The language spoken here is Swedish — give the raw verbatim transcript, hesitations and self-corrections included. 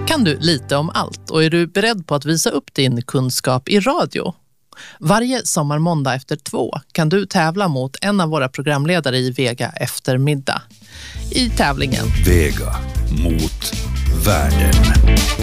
Kan du lite om allt och är du beredd på att visa upp din kunskap i radio? Varje sommarmåndag efter två kan du tävla mot en av våra programledare i Vega eftermiddag. I tävlingen Vega mot världen.